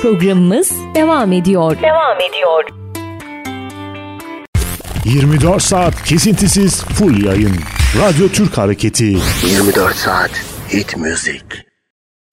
Programımız devam ediyor. 24 saat kesintisiz full yayın. Radyo Türk Hareketi. 24 saat hit müzik.